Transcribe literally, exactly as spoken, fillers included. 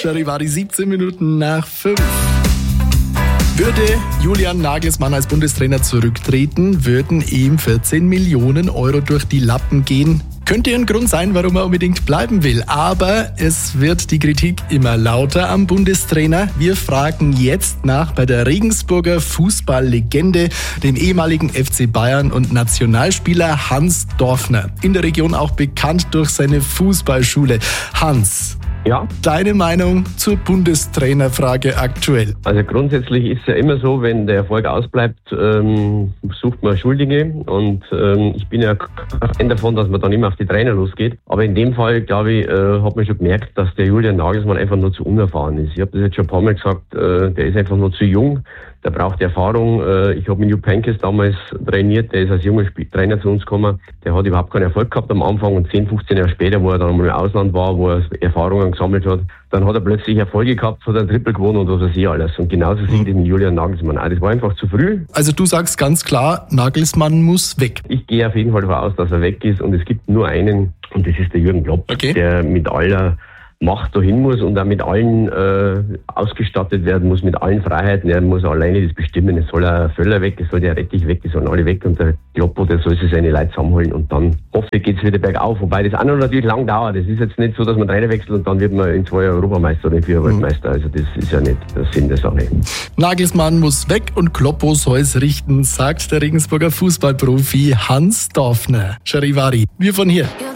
Charivari, siebzehn Minuten nach fünf. Würde Julian Nagelsmann als Bundestrainer zurücktreten, würden ihm vierzehn Millionen Euro durch die Lappen gehen. Könnte ein Grund sein, warum er unbedingt bleiben will. Aber es wird die Kritik immer lauter am Bundestrainer. Wir fragen jetzt nach bei der Regensburger Fußballlegende, dem ehemaligen F C Bayern und Nationalspieler Hans Dorfner. In der Region auch bekannt durch seine Fußballschule. Hans, ja, deine Meinung zur Bundestrainerfrage aktuell? Also grundsätzlich ist es ja immer so, wenn der Erfolg ausbleibt, ähm, sucht man Schuldige. Und ähm, ich bin ja Fan davon, dass man dann immer auf die Trainer losgeht. Aber in dem Fall, glaube ich, äh, hat man schon gemerkt, dass der Julian Nagelsmann einfach nur zu unerfahren ist. Ich habe das jetzt schon ein paar Mal gesagt, äh, der ist einfach nur zu jung. Der braucht Erfahrung. Äh, ich habe mit Jupp Heynckes damals trainiert, der ist als junger Sp- Trainer zu uns gekommen. Der hat überhaupt keinen Erfolg gehabt am Anfang und zehn, fünfzehn Jahre später, wo er dann mal im Ausland war, wo er Erfahrungen gesammelt hat, dann hat er plötzlich Erfolge gehabt, hat ein Triple gewonnen und was weiß ich alles. Und genauso sieht es mit Julian Nagelsmann auch. Das war einfach zu früh. Also du sagst ganz klar, Nagelsmann muss weg. Ich gehe auf jeden Fall davon aus, dass er weg ist und es gibt nur einen und das ist der Jürgen Klopp, okay, der mit aller Macht dahin muss und auch mit allen äh, ausgestattet werden muss, mit allen Freiheiten. Er muss alleine das bestimmen. Es soll ein Völler weg, es soll der Rettich weg, es sollen alle weg und der Kloppo, der soll sich seine Leute zusammenholen und dann hoffe ich, geht es wieder bergauf. Wobei das auch noch natürlich lang dauert. Es ist jetzt nicht so, dass man Trainer wechselt und dann wird man in zwei Jahren Europameister oder in vier Jahren mhm. Weltmeister. Also das ist ja nicht der Sinn der Sache. Nagelsmann muss weg und Kloppo soll es richten, sagt der Regensburger Fußballprofi Hans Dorfner. Charivari, wir von hier.